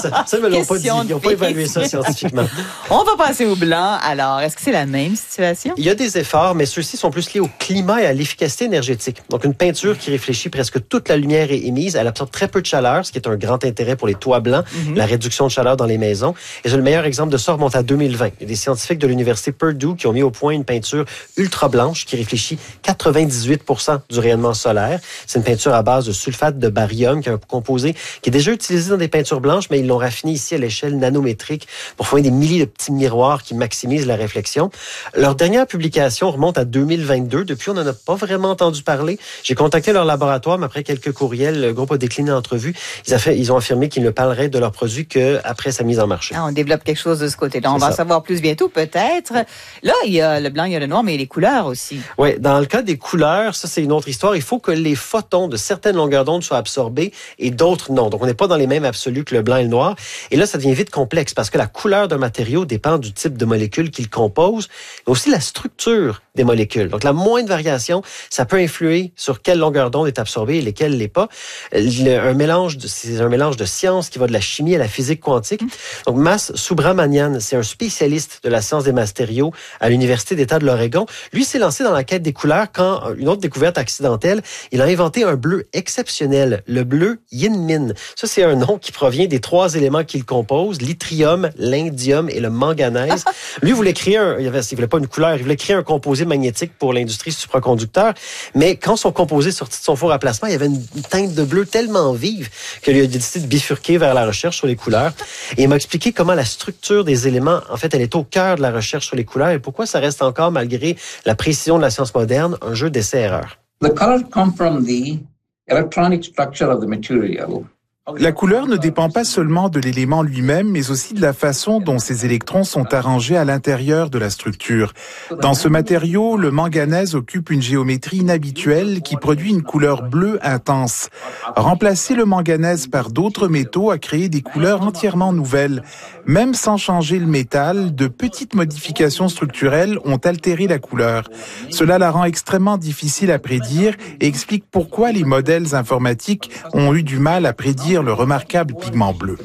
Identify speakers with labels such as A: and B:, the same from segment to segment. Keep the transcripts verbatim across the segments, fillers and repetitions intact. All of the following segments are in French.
A: ça, ça me l'ont pas dit. Ils n'ont pas évalué ça scientifiquement.
B: On va passer au blanc. Alors, est-ce que c'est la même situation?
A: Il y a des efforts, mais ceux-ci sont plus liés au climat et à l'efficacité énergétique. Donc, une peinture qui réfléchit presque toute la lumière est émise. Elle absorbe très peu de chaleur, ce qui est un grand intérêt pour les toits blancs, mm-hmm. la réduction de chaleur dans les maisons. Et le meilleur exemple de ça remonte à deux mille vingt. Il y a des scientifiques de l'université Purdue qui ont mis au point une peinture ultra blanche qui réfléchit quatre-vingt-dix-huit pour cent du rayonnement solaire. C'est une peinture à base de sulfate de barium, qui est un composé qui est déjà utilisé dans des peintures blanches, mais ils l'ont raffiné ici à l'échelle nanométrique pour former des milliers de petits miroirs qui maximisent la réflexion. Leur dernière publication remonte à deux mille vingt-deux. Depuis, on n'en a pas vraiment entendu parler. J'ai contacté leur laboratoire, mais après quelques courriels, le groupe a décliné l'entrevue. Ils, a fait, ils ont affirmé qu'ils ne parleraient de leur produit qu'après sa mise en marché.
B: Ah, on développe quelque chose de ce côté-là. On
A: C'est
B: va
A: ça.
B: en savoir plus bientôt, peut-être. Là, il y a le blanc, il y a le noir, mais il y a les couleurs aussi.
A: Oui, dans le cas des couleurs, ça, c'est une autre histoire. Il faut que les photons de certaines longueurs d'onde soient absorbés et d'autres non. Donc, on n'est pas dans les mêmes absolus que le blanc et le noir. Et là, ça devient vite complexe parce que la couleur d'un matériau dépend du type de molécules qu'il compose, mais aussi la structure des molécules. Donc, la moindre variation, ça peut influer sur quelle longueur d'onde est absorbée et lesquelles l'est pas. Le, un mélange de, c'est un mélange de sciences qui va de la chimie à la physique quantique. Donc, Mas Subramanian, c'est un spécialiste de la science des matériaux à l'Université d'État de l'Oregon. Lui s'est lancé dans la quête des couleurs quand, une autre découverte accidentelle, il a inventé un bleu exceptionnel, le bleu Yinmin. Ça, c'est un nom qui provient des trois éléments qu'il compose, l'yttrium, l'indium et le manganèse. Lui voulait créer un, il, avait, il voulait pas une couleur, il voulait créer un composé magnétique pour l'industrie supraconducteur, mais quand son composé sortit de son four à placement, il y avait une teinte de bleu tellement vive qu'il a décidé de bifurquer vers la recherche sur les couleurs. Et il m'a expliqué comment la structure des éléments, en fait, elle est au cœur de la recherche sur les couleurs et pourquoi ça reste encore, malgré la précision de la science moderne, un jeu d'essai-erreur.
C: The color comes from the electronic structure of the material.
D: La couleur ne dépend pas seulement de l'élément lui-même, mais aussi de la façon dont ces électrons sont arrangés à l'intérieur de la structure. Dans ce matériau, le manganèse occupe une géométrie inhabituelle qui produit une couleur bleue intense. Remplacer le manganèse par d'autres métaux a créé des couleurs entièrement nouvelles. Même sans changer le métal, de petites modifications structurelles ont altéré la couleur. Cela la rend extrêmement difficile à prédire et explique pourquoi les modèles informatiques ont eu du mal à prédire le remarquable pigment bleu.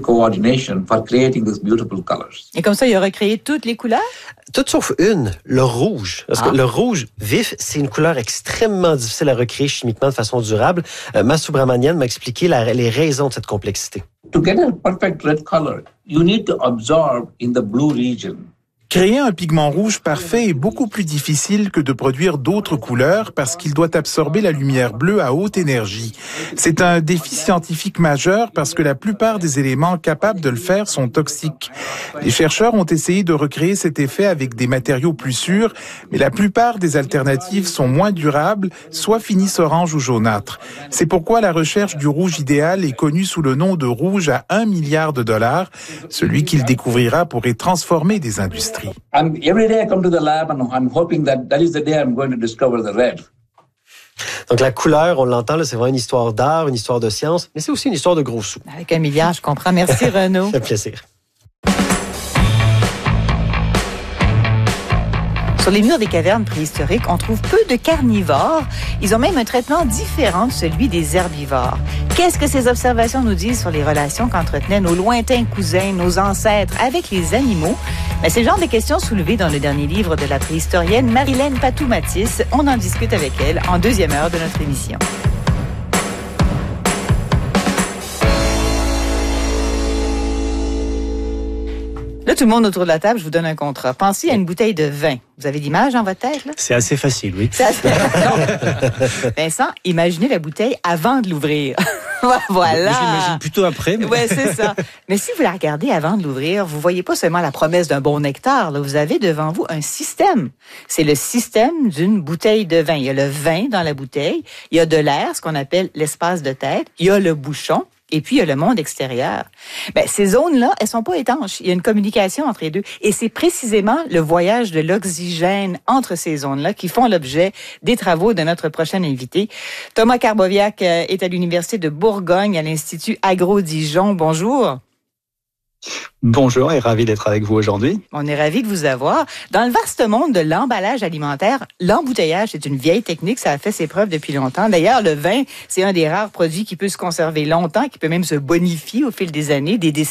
B: Et comme ça, il aurait créé toutes les couleurs?
A: Toutes sauf une, le rouge. Parce ah. que le rouge vif, c'est une couleur extrêmement difficile à recréer chimiquement de façon durable. Euh, Mas Subramanian m'a expliqué la, les raisons de cette complexité.
C: To get a perfect red color, you need to absorb in the blue region.
D: Créer un pigment rouge parfait est beaucoup plus difficile que de produire d'autres couleurs parce qu'il doit absorber la lumière bleue à haute énergie. C'est un défi scientifique majeur parce que la plupart des éléments capables de le faire sont toxiques. Les chercheurs ont essayé de recréer cet effet avec des matériaux plus sûrs, mais la plupart des alternatives sont moins durables, soit finissent orange ou jaunâtre. C'est pourquoi la recherche du rouge idéal est connue sous le nom de rouge à un milliard de dollars. Celui qu'il découvrira pourrait transformer des industries.
C: I'm, every day I come to the lab and I'm hoping that that is the day I'm going to discover the red.
A: Donc la couleur, on l'entend, là, c'est vraiment une histoire d'art, une histoire de science, mais c'est aussi une histoire de gros sous.
B: Avec un milliard, je comprends. Merci Renaud.
A: Ça fait plaisir.
B: Sur les murs des cavernes préhistoriques, on trouve peu de carnivores. Ils ont même un traitement différent de celui des herbivores. Qu'est-ce que ces observations nous disent sur les relations qu'entretenaient nos lointains cousins, nos ancêtres avec les animaux? Ben, c'est le genre de questions soulevées dans le dernier livre de la préhistorienne Marilène Patou-Mathis. On en discute avec elle en deuxième heure de notre émission. Là, tout le monde autour de la table, je vous donne un contrat. Pensez à une bouteille de vin. Vous avez l'image dans votre tête, là?
E: C'est assez facile, oui.
B: C'est assez... Vincent, imaginez la bouteille avant de l'ouvrir. Voilà.
E: Je l'imagine plutôt après. Mais...
B: Oui, c'est ça. Mais si vous la regardez avant de l'ouvrir, vous voyez pas seulement la promesse d'un bon nectar. Là. Vous avez devant vous un système. C'est le système d'une bouteille de vin. Il y a le vin dans la bouteille. Il y a de l'air, ce qu'on appelle l'espace de tête. Il y a le bouchon. Et puis, il y a le monde extérieur. Ben, ces zones-là, elles sont pas étanches. Il y a une communication entre les deux. Et c'est précisément le voyage de l'oxygène entre ces zones-là qui font l'objet des travaux de notre prochain invité. Thomas Karboviak est à l'Université de Bourgogne, à l'Institut Agro-Dijon. Bonjour.
F: Bonjour et ravi d'être avec vous aujourd'hui.
B: On est ravis de vous avoir. Dans le vaste monde de l'emballage alimentaire, l'embouteillage, c'est une vieille technique, ça a fait ses preuves depuis longtemps. D'ailleurs, le vin, c'est un des rares produits qui peut se conserver longtemps, qui peut même se bonifier au fil des années, des décennies.